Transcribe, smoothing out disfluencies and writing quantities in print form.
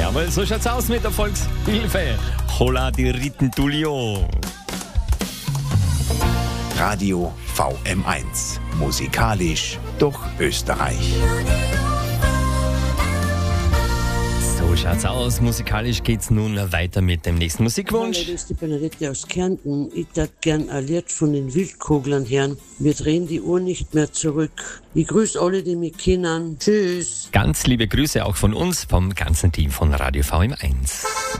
Jawohl, so schaut's aus mit der Volkshilfe. Hola di Ritentulio. Radio VM1. Musikalisch durch Österreich. So schaut's aus. Musikalisch geht's nun weiter mit dem nächsten Musikwunsch. Hallo, das ist die Benedette aus Kärnten. Ich darf gern ein Lied von den Wildkoglern hören. Wir drehen die Uhr nicht mehr zurück. Ich grüße alle, die mich kennen. Tschüss. Ganz liebe Grüße auch von uns, vom ganzen Team von Radio VM1.